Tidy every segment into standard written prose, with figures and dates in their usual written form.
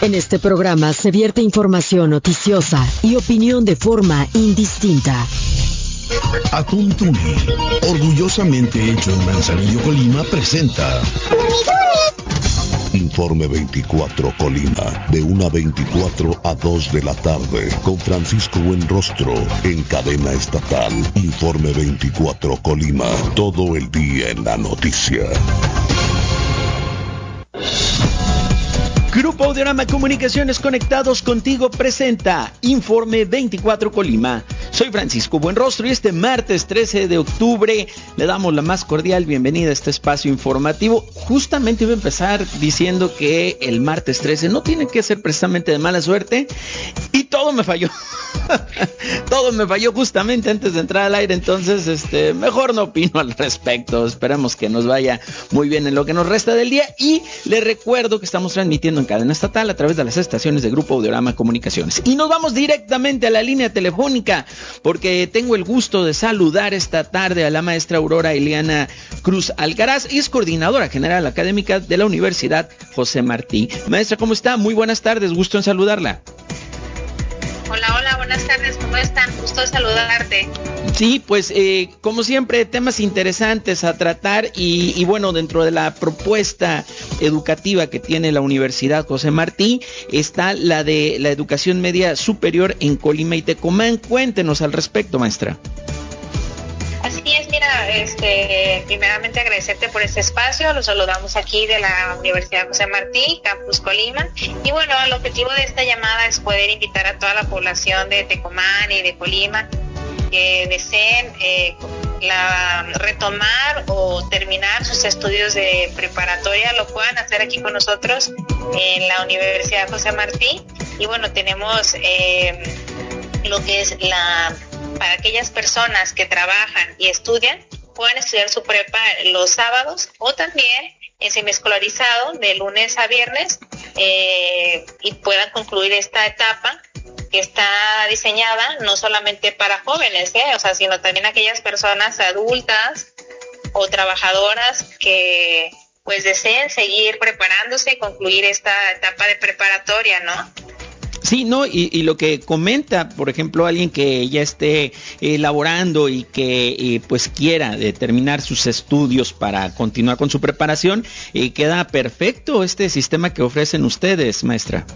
En este programa se vierte información noticiosa y opinión de forma indistinta. Atún Tuni, orgullosamente hecho en Manzanillo, Colima, presenta Informe 24 Colima, de 1:24 a 2 de la tarde, con Francisco Buenrostro, en cadena estatal. Informe 24 Colima, todo el día en la noticia. Grupo Audiorama Comunicaciones Conectados Contigo presenta Informe 24 Colima. Soy Francisco Buenrostro y este martes 13 de octubre le damos la más cordial bienvenida a este espacio informativo. Justamente iba a empezar diciendo que el martes 13 no tiene que ser precisamente de mala suerte y todo me falló. Todo me falló justamente antes de entrar al aire, entonces mejor no opino al respecto. Esperemos que nos vaya muy bien en lo que nos resta del día y les recuerdo que estamos transmitiendo en cadena estatal a través de las estaciones de Grupo Audiorama Comunicaciones. Y nos vamos directamente a la línea telefónica porque tengo el gusto de saludar esta tarde a la maestra Aurora Eliana Cruz Alcaraz y es coordinadora general académica de la Universidad José Martí. Maestra, ¿cómo está? Muy buenas tardes, gusto en saludarla. Hola, buenas tardes, ¿cómo están? Gusto de saludarte. Sí, pues como siempre, temas interesantes a tratar y bueno, dentro de la propuesta educativa que tiene la Universidad José Martí está la de la educación media superior en Colima y Tecomán. Cuéntenos al respecto, maestra. Así es, mira, primeramente agradecerte por este espacio, los saludamos aquí de la Universidad José Martí, Campus Colima, y bueno, el objetivo de esta llamada es poder invitar a toda la población de Tecomán y de Colima que deseen retomar o terminar sus estudios de preparatoria, lo puedan hacer aquí con nosotros en la Universidad José Martí, y bueno, tenemos lo que es para aquellas personas que trabajan y estudian, puedan estudiar su prepa los sábados o también en semiescolarizado de lunes a viernes y puedan concluir esta etapa que está diseñada no solamente para jóvenes, sino también aquellas personas adultas o trabajadoras que pues deseen seguir preparándose y concluir esta etapa de preparatoria, ¿no? Sí, no, y lo que comenta, por ejemplo, alguien que ya esté laborando y que pues quiera terminar sus estudios para continuar con su preparación, queda perfecto este sistema que ofrecen ustedes, maestra.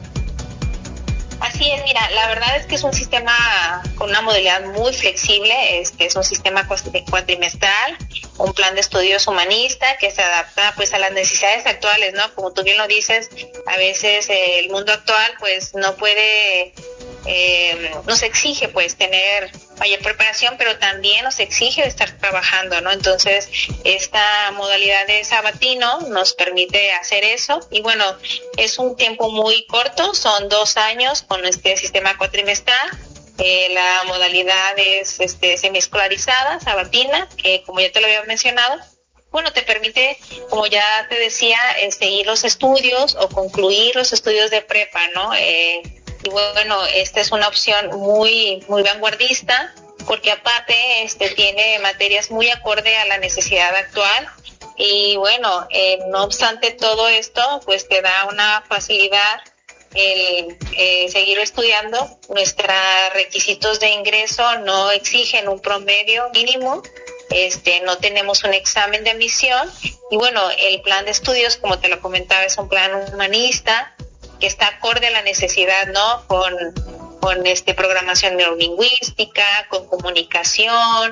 Así es, mira, la verdad es que es un sistema con una modalidad muy flexible, es un sistema cuatrimestral, un plan de estudios humanista que se adapta pues a las necesidades actuales, ¿no? Como tú bien lo dices, a veces el mundo actual pues no puede, nos exige pues tener mayor preparación, pero también nos exige estar trabajando, ¿no? Entonces, esta modalidad de sabatino nos permite hacer eso y bueno, es un tiempo muy corto, son 2 años con este sistema cuatrimestral. La modalidad es semiescolarizada, sabatina, que como ya te lo había mencionado, bueno, te permite, como ya te decía, seguir los estudios o concluir los estudios de prepa, ¿no? Y bueno, esta es una opción muy, muy vanguardista, porque aparte tiene materias muy acorde a la necesidad actual. Y bueno, no obstante todo esto, pues te da una facilidad el seguir estudiando. Nuestros requisitos de ingreso no exigen un promedio mínimo, no tenemos un examen de admisión y bueno, el plan de estudios, como te lo comentaba, es un plan humanista que está acorde a la necesidad, ¿no? Con programación neurolingüística, con comunicación,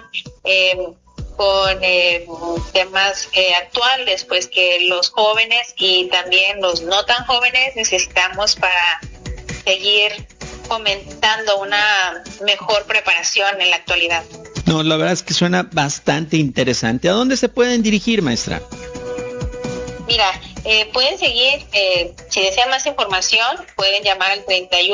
con temas actuales, pues que los jóvenes y también los no tan jóvenes necesitamos para seguir fomentando una mejor preparación en la actualidad. No, la verdad es que suena bastante interesante. ¿A dónde se pueden dirigir, maestra? Mira, pueden seguir, si desean más información, pueden llamar al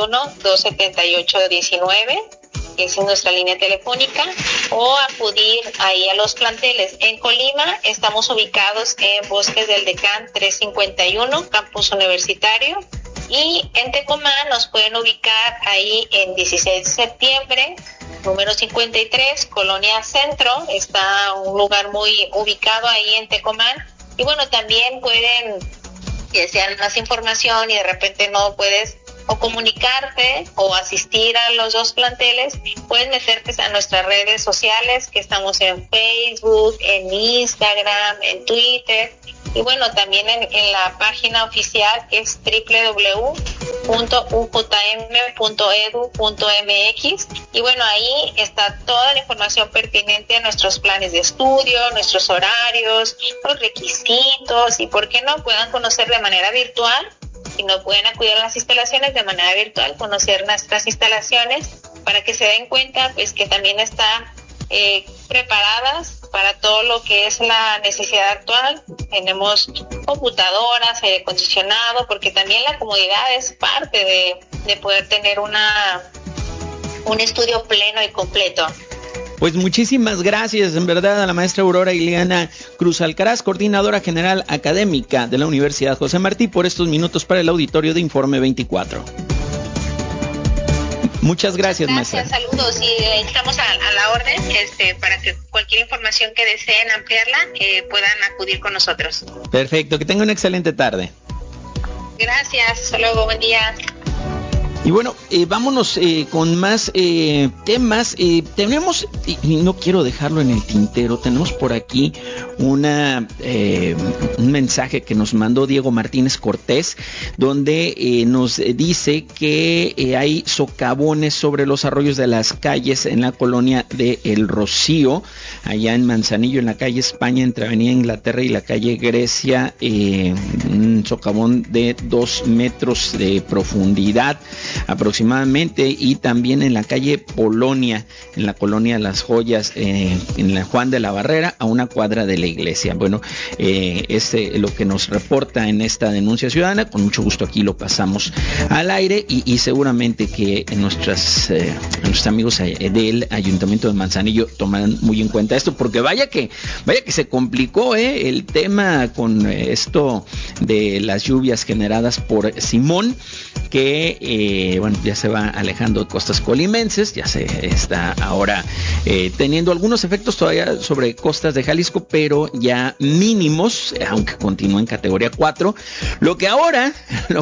31-278-19, que es nuestra línea telefónica, o acudir ahí a los planteles. En Colima estamos ubicados en Bosques del Decán 351, Campus Universitario, y en Tecomán nos pueden ubicar ahí en 16 de septiembre, número 53, Colonia Centro, está un lugar muy ubicado ahí en Tecomán. Y bueno, también pueden y desean más información y de repente no puedes o comunicarte o asistir a los dos planteles, puedes meterte a nuestras redes sociales, que estamos en Facebook, en Instagram, en Twitter, y bueno, también en la página oficial, que es www.ujm.edu.mx, y bueno, ahí está toda la información pertinente a nuestros planes de estudio, nuestros horarios, los requisitos, y por qué no puedan conocer de manera virtual. Si no pueden acudir a las instalaciones de manera virtual, conocer nuestras instalaciones para que se den cuenta pues que también están preparadas para todo lo que es la necesidad actual. Tenemos computadoras, aire acondicionado, porque también la comodidad es parte de poder tener un estudio pleno y completo. Pues muchísimas gracias, en verdad, a la maestra Aurora Ileana Cruz Alcaraz, coordinadora general académica de la Universidad José Martí, por estos minutos para el auditorio de Informe 24. Muchas gracias, maestra. Saludos, y estamos a la orden para que cualquier información que deseen ampliarla puedan acudir con nosotros. Perfecto, que tenga una excelente tarde. Gracias, hasta luego, buen día. Y bueno, vámonos con más temas. Tenemos, y no quiero dejarlo en el tintero, tenemos por aquí un mensaje que nos mandó Diego Martínez Cortés, donde nos dice que hay socavones sobre los arroyos de las calles en la colonia de El Rocío, allá en Manzanillo, en la calle España, entre Avenida Inglaterra y la calle Grecia, un socavón de 2 metros de profundidad aproximadamente, y también en la calle Polonia, en la colonia Las Joyas, en la Juan de la Barrera, a una cuadra de la iglesia. Bueno, es lo que nos reporta en esta denuncia ciudadana. Con mucho gusto aquí lo pasamos al aire, y seguramente que nuestros amigos del Ayuntamiento de Manzanillo tomarán muy en cuenta esto, porque vaya que se complicó el tema con esto de las lluvias generadas por Simón, que bueno, ya se va alejando de costas colimenses, ya se está ahora teniendo algunos efectos todavía sobre costas de Jalisco, pero ya mínimos, aunque continúa en categoría 4. Lo que ahora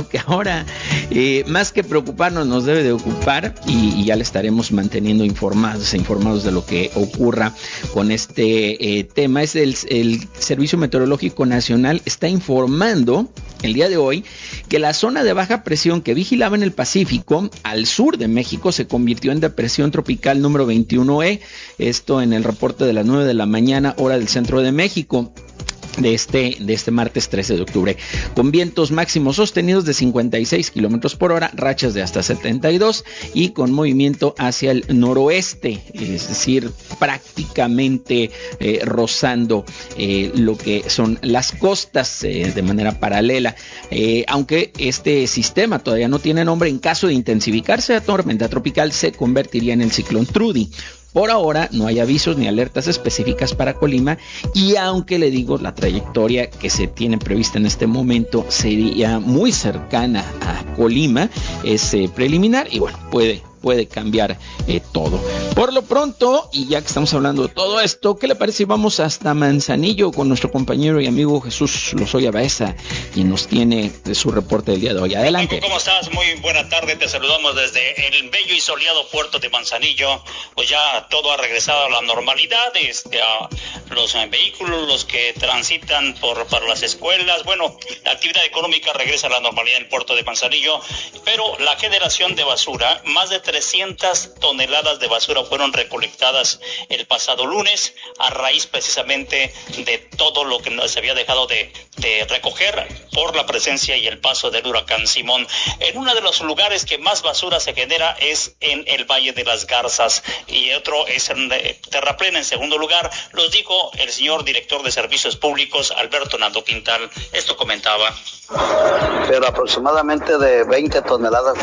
más que preocuparnos nos debe de ocupar, y ya le estaremos manteniendo informados de lo que ocurra con este tema. Es el Servicio Meteorológico Nacional está informando el día de hoy que la zona de baja presión que vigilaba en el Pacífico al sur de México se convirtió en depresión tropical número 21E, esto en el reporte de las 9 de la mañana, hora del centro de México, de este martes 13 de octubre, con vientos máximos sostenidos de 56 kilómetros por hora, rachas de hasta 72, y con movimiento hacia el noroeste, es decir, prácticamente rozando lo que son las costas de manera paralela. Aunque este sistema todavía no tiene nombre, en caso de intensificarse la tormenta tropical se convertiría en el ciclón Trudy. Por ahora no hay avisos ni alertas específicas para Colima, y aunque le digo, la trayectoria que se tiene prevista en este momento sería muy cercana a Colima, es preliminar, y bueno, puede cambiar todo. Por lo pronto, y ya que estamos hablando de todo esto, ¿qué le parece si vamos hasta Manzanillo con nuestro compañero y amigo Jesús Lozoya Baeza, quien nos tiene su reporte del día de hoy? Adelante. ¿Cómo estás? Muy buena tarde, te saludamos desde el bello y soleado puerto de Manzanillo. Pues ya todo ha regresado a la normalidad, a los vehículos, los que transitan para las escuelas. Bueno, la actividad económica regresa a la normalidad en el puerto de Manzanillo, pero la generación de basura, más de 300 toneladas de basura fueron recolectadas el pasado lunes, a raíz precisamente de todo lo que se había dejado de recoger por la presencia y el paso del huracán Simón. En uno de los lugares que más basura se genera es en el Valle de las Garzas, y otro es en Terraplén en segundo lugar. Los dijo el señor director de Servicios Públicos, Alberto Nando Quintal. Esto comentaba. Pero aproximadamente de 20 toneladas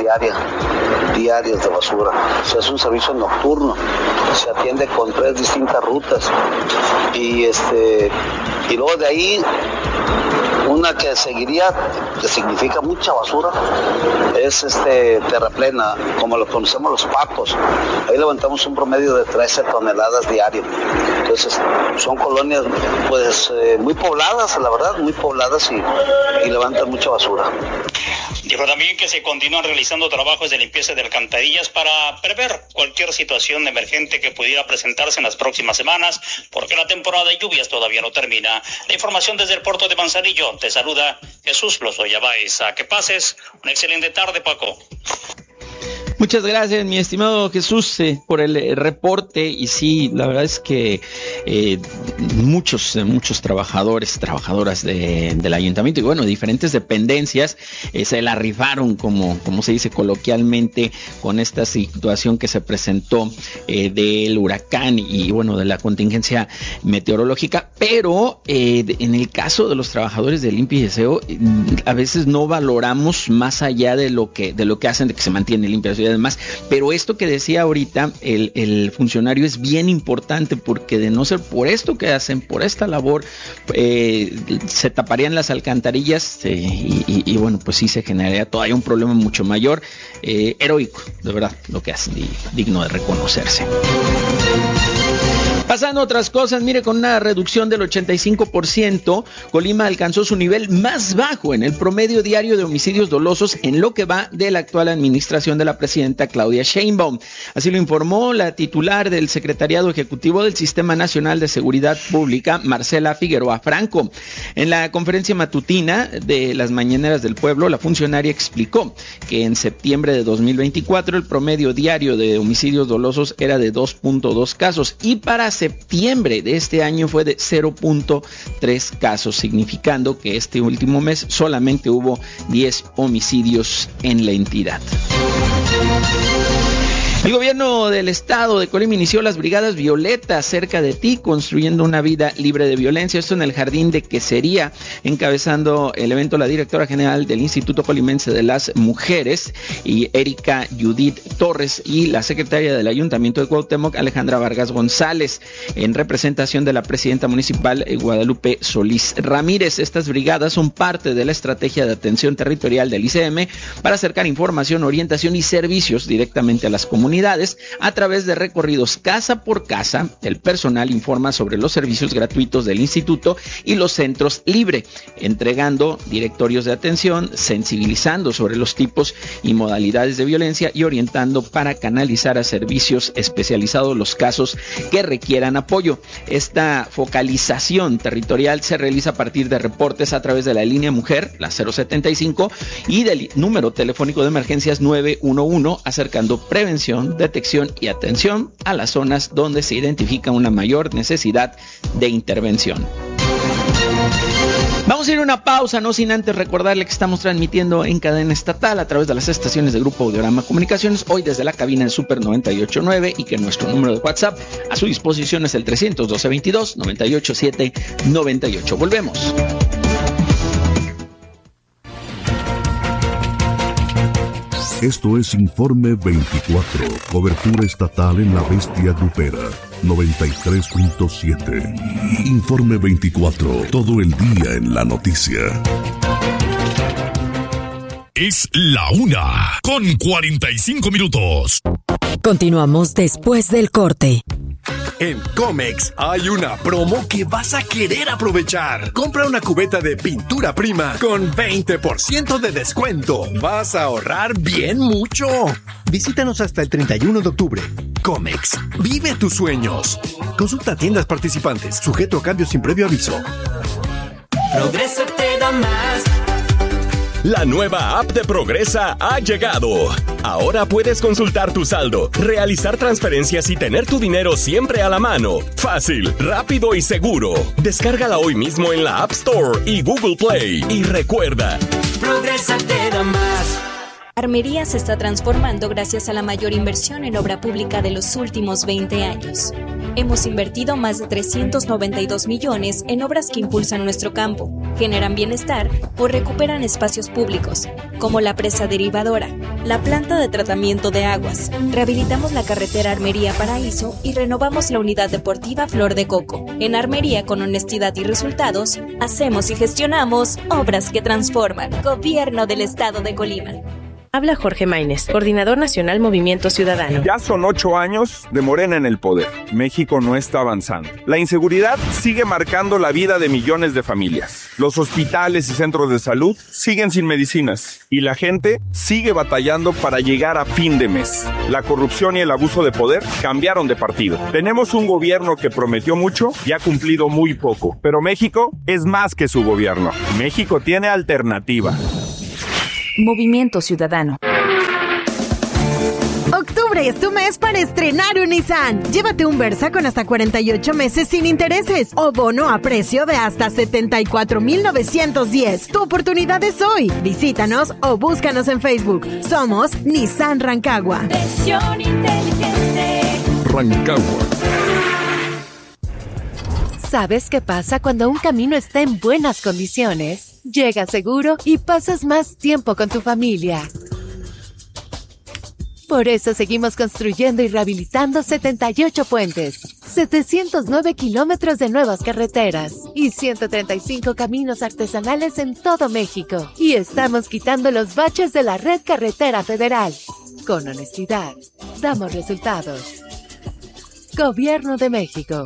diarias de basura. O sea, es un servicio nocturno, se atiende con 3 distintas rutas, y luego de ahí Una que seguiría, que significa mucha basura, es Terraplena, como lo conocemos los Pacos. Ahí levantamos un promedio de 13 toneladas diario. Entonces, son colonias pues muy pobladas, la verdad, muy pobladas y levantan mucha basura. Dijo también que se continúan realizando trabajos de limpieza de alcantarillas para prever cualquier situación emergente que pudiera presentarse en las próximas semanas, porque la temporada de lluvias todavía no termina. La información desde el puerto de Manzanillo. Te saluda Jesús Lozoya Baeza. Que pases una excelente tarde, Paco. Muchas gracias, mi estimado Jesús, por el reporte. Y sí, la verdad es que muchos trabajadores, trabajadoras del ayuntamiento y bueno, diferentes dependencias se la rifaron, como se dice coloquialmente, con esta situación que se presentó del huracán y bueno, de la contingencia meteorológica. Pero en el caso de los trabajadores de limpia y aseo, a veces no valoramos más allá de lo que hacen, de que se mantiene limpia y demás. Pero esto que decía ahorita el funcionario es bien importante, porque de no ser por esto que hacen, por esta labor, se taparían las alcantarillas y bueno, pues sí se generaría todavía un problema mucho mayor. Heroico, de verdad, lo que hacen, digno de reconocerse. Pasando a otras cosas, mire, con una reducción del 85%, Colima alcanzó su nivel más bajo en el promedio diario de homicidios dolosos en lo que va de la actual administración de la presidenta Claudia Sheinbaum. Así lo informó la titular del Secretariado Ejecutivo del Sistema Nacional de Seguridad Pública, Marcela Figueroa Franco. En la conferencia matutina de las Mañaneras del Pueblo, la funcionaria explicó que en septiembre de 2024 el promedio diario de homicidios dolosos era de 2.2 casos y para septiembre de este año fue de 0.3 casos, significando que este último mes solamente hubo 10 homicidios en la entidad. El gobierno del estado de Colima inició las brigadas violetas cerca de ti, construyendo una vida libre de violencia. Esto en el Jardín de Quesería, encabezando el evento la directora general del Instituto Colimense de las Mujeres, y Erika Judith Torres, y la secretaria del Ayuntamiento de Cuauhtémoc, Alejandra Vargas González, en representación de la presidenta municipal Guadalupe Solís Ramírez. Estas brigadas son parte de la estrategia de atención territorial del ICM para acercar información, orientación y servicios directamente a las comunidades. A través de recorridos casa por casa, el personal informa sobre los servicios gratuitos del instituto y los centros libre, entregando directorios de atención, sensibilizando sobre los tipos y modalidades de violencia y orientando para canalizar a servicios especializados los casos que requieran apoyo. Esta focalización territorial se realiza a partir de reportes a través de la línea mujer, la 075, y del número telefónico de emergencias 911, acercando prevención, detección y atención a las zonas donde se identifica una mayor necesidad de intervención. Vamos a ir a una pausa, no sin antes recordarle que estamos transmitiendo en cadena estatal a través de las estaciones de Grupo Audiorama Comunicaciones, hoy desde la cabina en Super 98.9, y que nuestro número de WhatsApp a su disposición es el 312-22-987-98. Volvemos. Esto es Informe 24, cobertura estatal en la bestia grupera, 93.7. Informe 24, todo el día en la noticia. Es la 1:45. Continuamos después del corte. En Comex hay una promo que vas a querer aprovechar. Compra una cubeta de pintura prima con 20% de descuento. Vas a ahorrar bien mucho. Visítanos hasta el 31 de octubre. Comex, vive tus sueños. Consulta tiendas participantes, sujeto a cambios sin previo aviso. Progreso te da más. La nueva app de Progresa ha llegado. Ahora puedes consultar tu saldo, realizar transferencias y tener tu dinero siempre a la mano. Fácil, rápido y seguro. Descárgala hoy mismo en la App Store y Google Play. Y recuerda, Progresa te da más. Armería se está transformando gracias a la mayor inversión en obra pública de los últimos 20 años. Hemos invertido más de 392 millones en obras que impulsan nuestro campo, generan bienestar o recuperan espacios públicos, como la presa derivadora, la planta de tratamiento de aguas. Rehabilitamos la carretera Armería-Paraíso y renovamos la unidad deportiva Flor de Coco. En Armería, con honestidad y resultados, hacemos y gestionamos obras que transforman. Gobierno del Estado de Colima. Habla Jorge Maínez, coordinador nacional Movimiento Ciudadano. Ya son 8 años de Morena en el poder. México no está avanzando. La inseguridad sigue marcando la vida de millones de familias. Los hospitales y centros de salud siguen sin medicinas. Y la gente sigue batallando para llegar a fin de mes. La corrupción y el abuso de poder cambiaron de partido. Tenemos un gobierno que prometió mucho y ha cumplido muy poco. Pero México es más que su gobierno. México tiene alternativa. Movimiento Ciudadano. Octubre es tu mes para estrenar un Nissan. Llévate un Versa con hasta 48 meses sin intereses o bono a precio de hasta 74,910. Tu oportunidad es hoy. Visítanos o búscanos en Facebook. Somos Nissan Rancagua. Versión inteligente. Rancagua. ¿Sabes qué pasa cuando un camino está en buenas condiciones? Llegas seguro y pasas más tiempo con tu familia. Por eso seguimos construyendo y rehabilitando 78 puentes, 709 kilómetros de nuevas carreteras y 135 caminos artesanales en todo México. Y estamos quitando los baches de la red carretera federal. Con honestidad, damos resultados. Gobierno de México.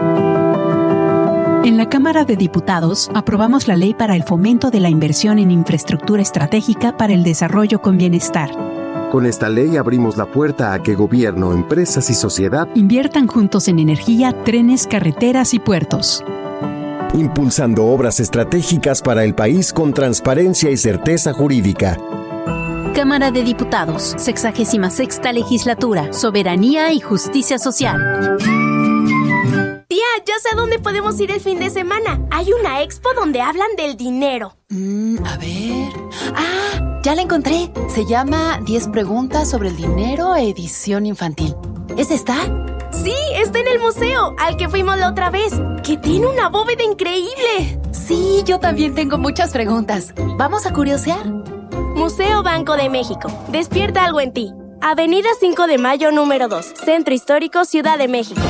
En la Cámara de Diputados aprobamos la Ley para el Fomento de la Inversión en Infraestructura Estratégica para el Desarrollo con Bienestar. Con esta ley abrimos la puerta a que gobierno, empresas y sociedad inviertan juntos en energía, trenes, carreteras y puertos. Impulsando obras estratégicas para el país con transparencia y certeza jurídica. Cámara de Diputados, 66ª Legislatura, Soberanía y Justicia Social. Tía, ya sé a dónde podemos ir el fin de semana. Hay una expo donde hablan del dinero. A ver... ¡Ah! Ya la encontré. Se llama 10 preguntas sobre el dinero, edición infantil. ¿Es esta? Sí, está en el museo, al que fuimos la otra vez, que tiene una bóveda increíble. Sí, yo también tengo muchas preguntas. ¿Vamos a curiosear? Museo Banco de México. Despierta algo en ti. Avenida 5 de Mayo, número 2. Centro Histórico, Ciudad de México.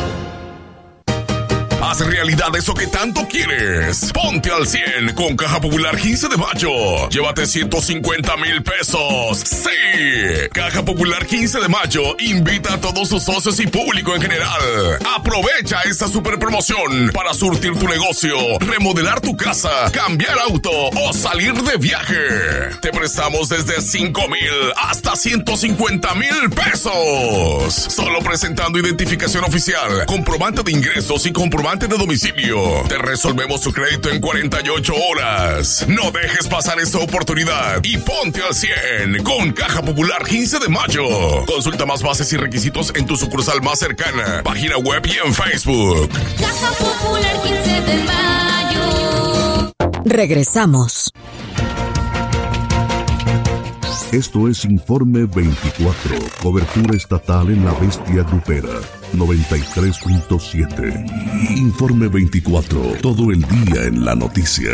Haz realidad eso que tanto quieres. Ponte al 100 con Caja Popular 15 de mayo. Llévate 150,000 pesos. ¡Sí! Caja Popular 15 de mayo invita a todos sus socios y público en general. Aprovecha esta super promoción para surtir tu negocio, remodelar tu casa, cambiar auto o salir de viaje. Te prestamos desde 5,000 hasta 150,000 pesos. Solo presentando identificación oficial, comprobante de ingresos y comprobante de domicilio. Te resolvemos tu crédito en 48 horas. No dejes pasar esta oportunidad y ponte al 100 con Caja Popular 15 de mayo. Consulta más bases y requisitos en tu sucursal más cercana, página web y en Facebook. Caja Popular 15 de mayo. Regresamos. Esto es Informe 24, cobertura estatal en la bestia grupera, 93.7. Informe 24, todo el día en la noticia.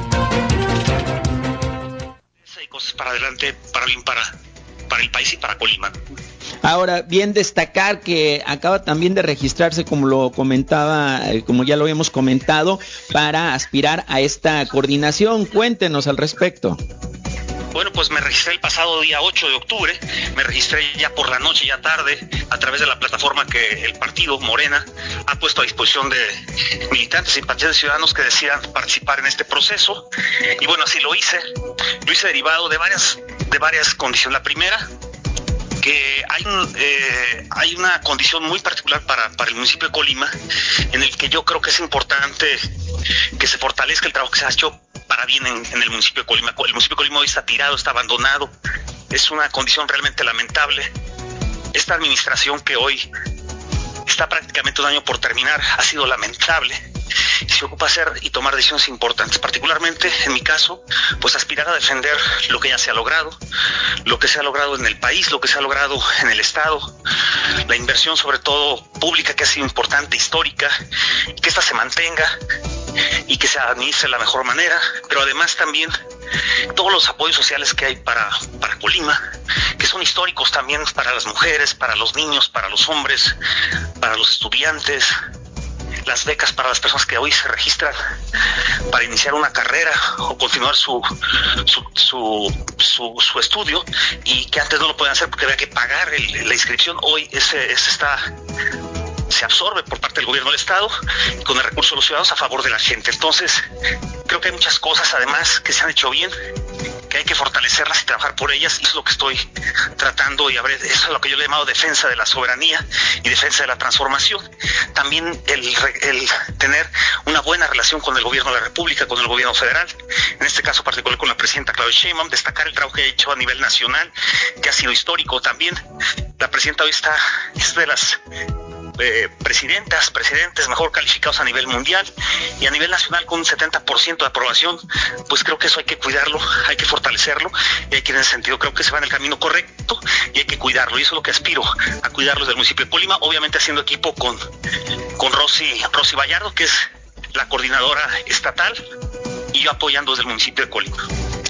Hay cosas para adelante, para bien, para el país y para Colima. Ahora, bien destacar que acaba también de registrarse, como lo comentaba, como ya lo habíamos comentado, para aspirar a esta coordinación. Cuéntenos al respecto. Bueno, pues me registré el pasado día 8 de octubre, me registré ya por la noche, ya tarde, a través de la plataforma que el partido Morena ha puesto a disposición de militantes y partidos ciudadanos que decidan participar en este proceso. Y bueno, así lo hice derivado de varias condiciones. La primera, que hay una condición muy particular para el municipio de Colima, en el que yo creo que es importante que se fortalezca el trabajo que se ha hecho para bien en el municipio de Colima. El municipio de Colima hoy está tirado, está abandonado. Es una condición realmente lamentable. Esta administración que hoy está prácticamente un año por terminar ha sido lamentable. y se ocupa hacer y tomar decisiones importantes, particularmente en mi caso, pues aspirar a defender lo que ya se ha logrado, lo que se ha logrado en el país, lo que se ha logrado en el Estado, la inversión sobre todo pública que ha sido importante, histórica, y que esta se mantenga y que se administre de la mejor manera, pero además también todos los apoyos sociales que hay para Colima, que son históricos también para las mujeres, para los niños, para los hombres, para los estudiantes, las becas para las personas que hoy se registran para iniciar una carrera o continuar su estudio y que antes no lo pueden hacer porque había que pagar la inscripción. Hoy se absorbe por parte del gobierno del Estado con el recurso de los ciudadanos a favor de la gente. Entonces, creo que hay muchas cosas además que se han hecho bien, que hay que fortalecerlas y trabajar por ellas, y eso es lo que estoy tratando, y eso es lo que yo le he llamado defensa de la soberanía y defensa de la transformación. También el tener una buena relación con el gobierno de la República, con el gobierno federal, en este caso particular con la presidenta Claudia Sheinbaum, destacar el trabajo que ha hecho a nivel nacional, que ha sido histórico también. La presidenta hoy es de las presidentes mejor calificados a nivel mundial y a nivel nacional con un 70% de aprobación. Pues creo que eso hay que cuidarlo, hay que fortalecerlo, y hay que ir en ese sentido. Creo que se va en el camino correcto y hay que cuidarlo, y eso es lo que aspiro, a cuidarlo del municipio de Colima, obviamente haciendo equipo con Rosy Vallardo, que es la coordinadora estatal, y yo apoyando desde el municipio de Colima.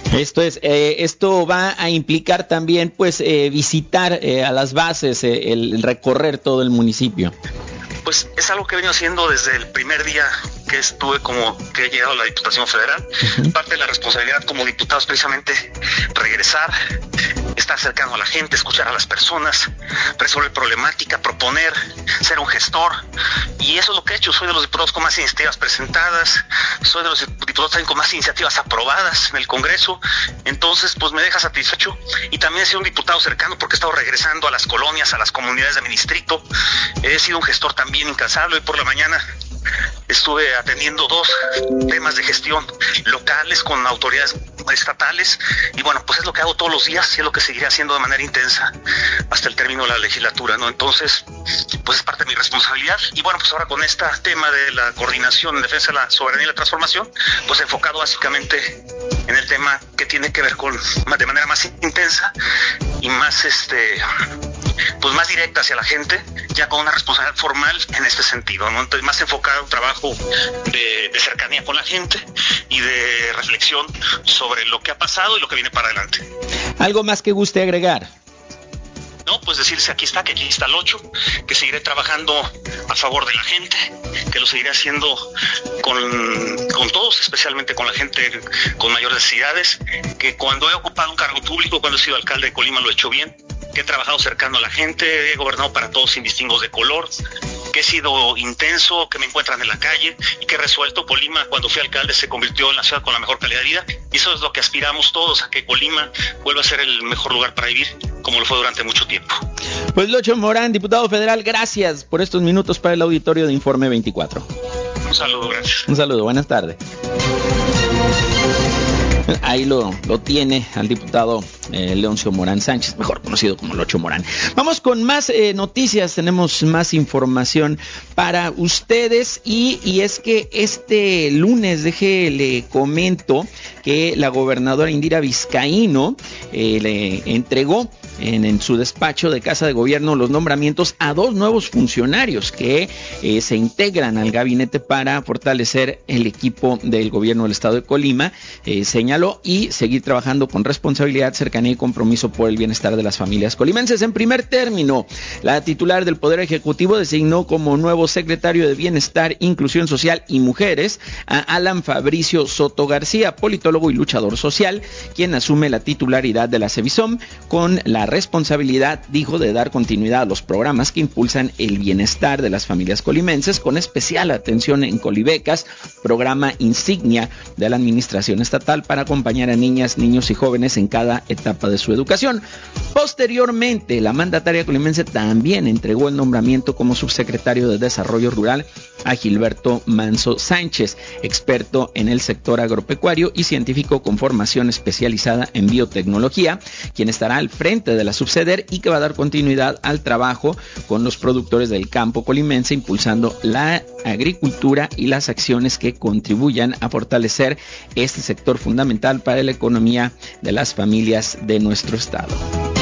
Esto va a implicar también, pues, visitar a las bases, el recorrer todo el municipio. Pues es algo que he venido haciendo desde el primer día que he llegado a la Diputación Federal. Parte de la responsabilidad como diputado es precisamente regresar, estar cercano a la gente, escuchar a las personas, resolver problemática, proponer, ser un gestor, y eso es lo que he hecho. Soy de los diputados con más iniciativas presentadas, soy de los diputados también con más iniciativas aprobadas en el Congreso, entonces pues me deja satisfecho, y también he sido un diputado cercano porque he estado regresando a las colonias, a las comunidades de mi distrito. He sido un gestor también incansable. Hoy por la mañana estuve atendiendo 2 temas de gestión locales con autoridades estatales, y bueno, pues es lo que hago todos los días y es lo que seguiré haciendo de manera intensa hasta el término de la legislatura, ¿no? Entonces, pues es parte de mi responsabilidad, y bueno, pues ahora con este tema de la coordinación en defensa de la soberanía y la transformación, pues enfocado básicamente en el tema que tiene que ver de manera más intensa y más pues más directa hacia la gente, ya con una responsabilidad formal en este sentido, ¿no? Entonces, más enfocado a un trabajo de cercanía con la gente y de reflexión sobre lo que ha pasado y lo que viene para adelante. ¿Algo más que guste agregar? No, pues decirles que aquí está el 8, que seguiré trabajando a favor de la gente, que lo seguiré haciendo con todos, especialmente con la gente con mayores necesidades, que cuando he ocupado un cargo público, cuando he sido alcalde de Colima, lo he hecho bien, que he trabajado cercano a la gente, he gobernado para todos sin distingos de color, que he sido intenso, que me encuentran en la calle y que he resuelto. Colima, cuando fui alcalde, se convirtió en la ciudad con la mejor calidad de vida, y eso es lo que aspiramos todos, a que Colima vuelva a ser el mejor lugar para vivir, como lo fue durante mucho tiempo. Pues Locho Morán, diputado federal, gracias por estos minutos para el auditorio de Informe 24. Un saludo, gracias. Un saludo, buenas tardes. Ahí lo tiene al diputado Leoncio Morán Sánchez, mejor conocido como Locho Morán. Vamos con más noticias, tenemos más información para ustedes, y es que este lunes, le comento que la gobernadora Indira Vizcaíno le entregó en su despacho de Casa de Gobierno los nombramientos a 2 nuevos funcionarios que se integran al gabinete para fortalecer el equipo del gobierno del estado de Colima, señaló, y seguir trabajando con responsabilidad, cercanía y compromiso por el bienestar de las familias colimenses. En primer término, la titular del Poder Ejecutivo designó como nuevo secretario de Bienestar, Inclusión Social y Mujeres a Alan Fabricio Soto García, politólogo y luchador social, quien asume la titularidad de la CEVISOM con la responsabilidad, dijo, de dar continuidad a los programas que impulsan el bienestar de las familias colimenses, con especial atención en Colibecas, programa insignia de la administración estatal para acompañar a niñas, niños y jóvenes en cada etapa de su educación. Posteriormente, la mandataria colimense también entregó el nombramiento como subsecretario de Desarrollo Rural a Gilberto Manso Sánchez, experto en el sector agropecuario y científico con formación especializada en biotecnología, quien estará al frente de de la Subseder y que va a dar continuidad al trabajo con los productores del campo colimense, impulsando la agricultura y las acciones que contribuyan a fortalecer este sector fundamental para la economía de las familias de nuestro estado.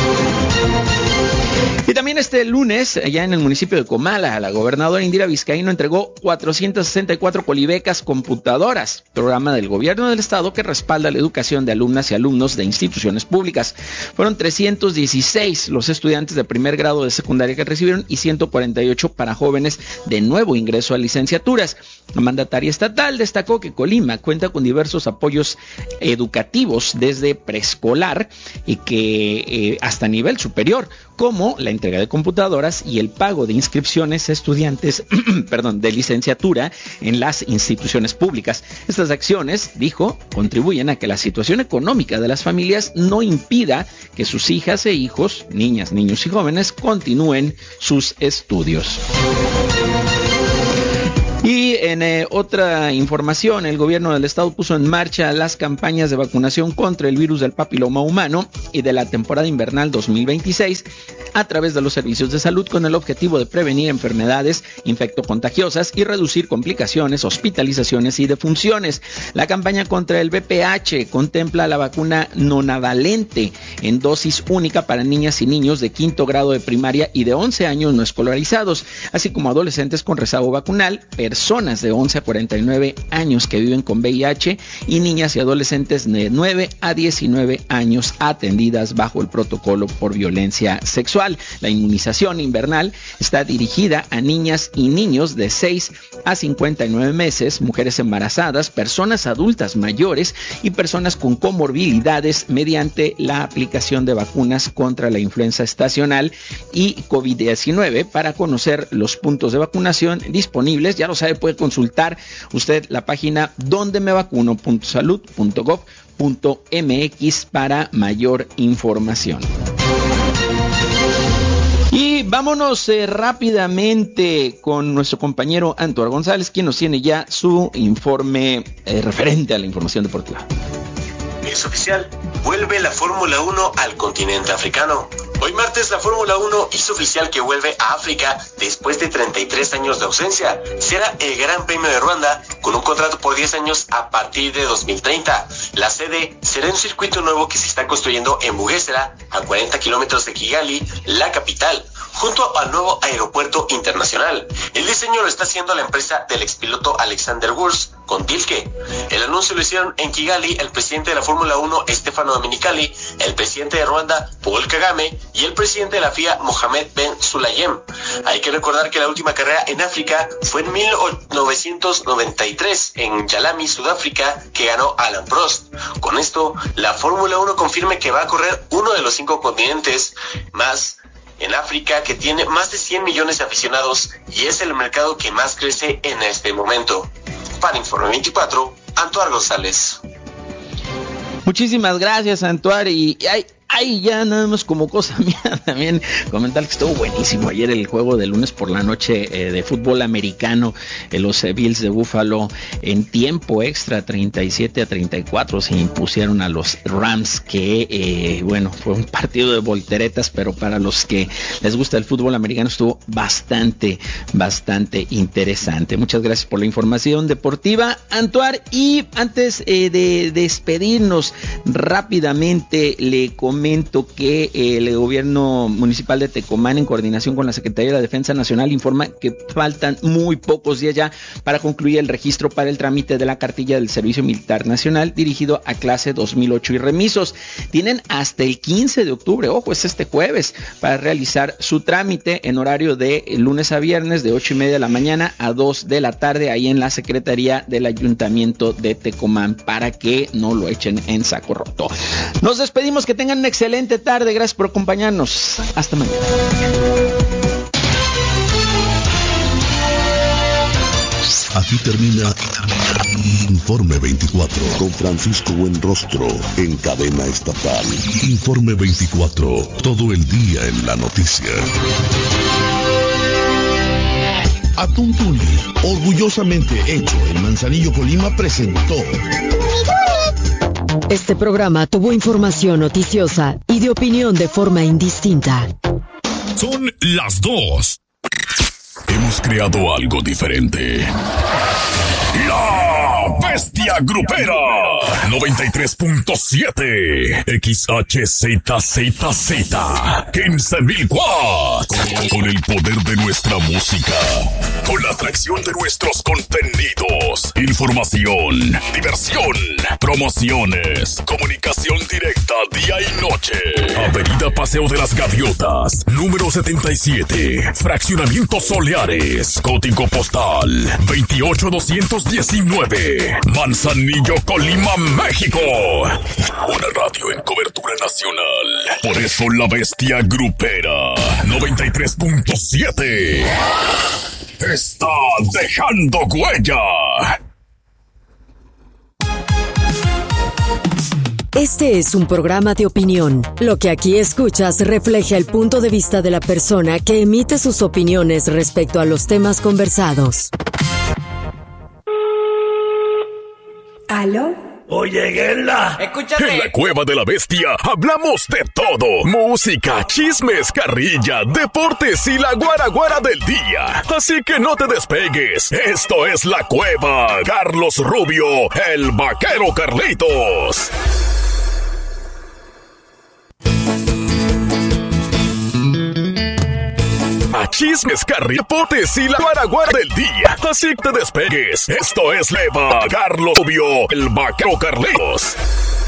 Y también este lunes, allá en el municipio de Comala, la gobernadora Indira Vizcaíno entregó 464 colibecas computadoras, programa del gobierno del estado que respalda la educación de alumnas y alumnos de instituciones públicas. Fueron 316 los estudiantes de primer grado de secundaria que recibieron y 148 para jóvenes de nuevo ingreso a licenciaturas. La mandataria estatal destacó que Colima cuenta con diversos apoyos educativos desde preescolar y que hasta nivel superior, como la entrega de computadoras y el pago de inscripciones a estudiantes de licenciatura en las instituciones públicas. Estas acciones, dijo, contribuyen a que la situación económica de las familias no impida que sus hijas e hijos, niñas, niños y jóvenes, continúen sus estudios. Y en otra información, el gobierno del estado puso en marcha las campañas de vacunación contra el virus del papiloma humano y de la temporada invernal 2026 a través de los servicios de salud con el objetivo de prevenir enfermedades infectocontagiosas y reducir complicaciones, hospitalizaciones y defunciones. La campaña contra el VPH contempla la vacuna nonavalente en dosis única para niñas y niños de 5º grado de primaria y de 11 años no escolarizados, así como adolescentes con rezago vacunal, personas de 11 a 49 años que viven con VIH y niñas y adolescentes de 9 a 19 años atendidas bajo el protocolo por violencia sexual. La inmunización invernal está dirigida a niñas y niños de 6 a 59 meses, mujeres embarazadas, personas adultas mayores y personas con comorbilidades mediante la aplicación de vacunas contra la influenza estacional y COVID-19. Para conocer los puntos de vacunación disponibles, ya lo sabe, puede consultar usted la página dondemevacuno.salud.gov.mx para mayor información. Y vámonos rápidamente con nuestro compañero Antoar González, quien nos tiene ya su informe referente a la información deportiva. Es oficial, vuelve la Fórmula 1 al continente africano. Hoy martes la Fórmula 1 hizo oficial que vuelve a África después de 33 años de ausencia. Será el Gran Premio de Ruanda con un contrato por 10 años a partir de 2030. La sede será un circuito nuevo que se está construyendo en Bugesera, a 40 kilómetros de Kigali, la capital, junto al nuevo aeropuerto internacional. El diseño lo está haciendo la empresa del expiloto Alexander Wurz con Tilke. El anuncio lo hicieron en Kigali el presidente de la Fórmula 1, Stefano Domenicali, el presidente de Ruanda, Paul Kagame, y el presidente de la FIA, Mohamed Ben Sulayem. Hay que recordar que la última carrera en África fue en 1993 en Yalami, Sudáfrica, que ganó Alan Prost. Con esto, la Fórmula 1 confirma que va a correr uno de los 5 continentes más en África, que tiene más de 100 millones de aficionados y es el mercado que más crece en este momento. Para Informe 24, Antoar González. Muchísimas gracias, Antoar. Y ya nada más como cosa mía también comentar que estuvo buenísimo ayer el juego de lunes por la noche de fútbol americano. Los Bills de Buffalo en tiempo extra 37-34 se impusieron a los Rams, que fue un partido de volteretas, pero para los que les gusta el fútbol americano estuvo bastante interesante. Muchas gracias por la información deportiva, Antoar. Y antes de despedirnos rápidamente, le comento que el gobierno municipal de Tecomán, en coordinación con la Secretaría de la Defensa Nacional, informa que faltan muy pocos días ya para concluir el registro para el trámite de la cartilla del Servicio Militar Nacional dirigido a clase 2008 y remisos. Tienen hasta el 15 de octubre, ojo, es este jueves, para realizar su trámite en horario de lunes a viernes de 8:30 de la mañana a 2 de la tarde, ahí en la Secretaría del Ayuntamiento de Tecomán, para que no lo echen en saco roto. Nos despedimos, que tengan una excelente tarde, gracias por acompañarnos. Hasta mañana. Aquí termina Informe 24 con Francisco Buenrostro en cadena estatal. Informe 24, todo el día en la noticia. Atún Tuli, orgullosamente hecho en Manzanillo, Colima, presentó. Este programa tuvo información noticiosa y y de opinión de forma indistinta. Son las 2. Hemos creado algo diferente. La Bestia Grupera 93.7 XHZZZ 15.000 watts. Con el poder de nuestra música, con la atracción de nuestros contenidos, información, diversión, promociones, comunicación directa día y noche. Avenida Paseo de las Gaviotas, número 77, Fraccionamiento Soleares, código postal 28219, Manzanillo, Colima, México. Una radio en cobertura nacional. Por eso la Bestia Grupera 93.7 está dejando huella. Este es un programa de opinión. Lo que aquí escuchas refleja el punto de vista de la persona que emite sus opiniones respecto a los temas conversados. ¿Aló? Oye, Gela. Escúchame. En la Cueva de la Bestia hablamos de todo. Música, chismes, carrilla, deportes y la guaraguara del día. Así que no te despegues. Esto es La Cueva. Carlos Rubio, el vaquero Carlitos. A chismes, carripotes y la guaraguara del día. Así te despegues. Esto es Leva, Carlos Rubio, el vaquero Carlitos.